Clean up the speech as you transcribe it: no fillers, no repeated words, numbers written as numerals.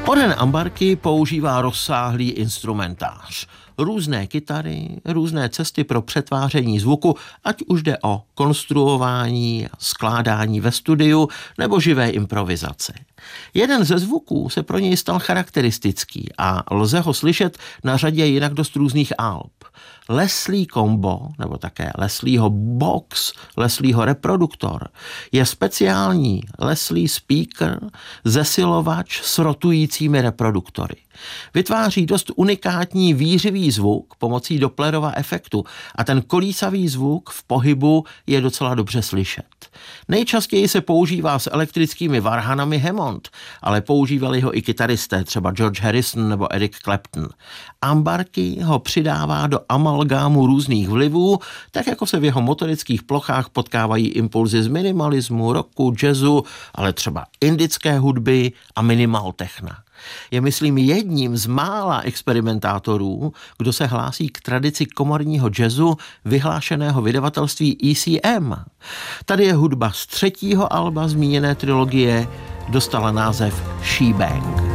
Onen Ambarky používá rozsáhlý instrumentář. Různé kytary, různé cesty pro přetváření zvuku, ať už jde o konstruování, skládání ve studiu nebo živé improvizace. Jeden ze zvuků se pro něj stal charakteristický a lze ho slyšet na řadě jinak dost různých alb. Leslie Combo, nebo také Leslieho Box, Leslieho reproduktor, je speciální Leslie Speaker, zesilovač s rotujícími reproduktory. Vytváří dost unikátní výřivý zvuk pomocí Dopplerova efektu a ten kolísavý zvuk v pohybu je docela dobře slyšet. Nejčastěji se používá s elektrickými varhanami Hammond, ale používali ho i kytaristé, třeba George Harrison nebo Eric Clapton. Ambarky ho přidává do amalgámu různých vlivů, tak jako se v jeho motorických plochách potkávají impulzy z minimalismu, rocku, jazzu, ale třeba indické hudby a minimal techna. Je, myslím, jedním z mála experimentátorů, kdo se hlásí k tradici komorního jazzu vyhlášeného vydavatelství ECM. Tady je hudba z třetího alba zmíněné trilogie, dostala název She Bang.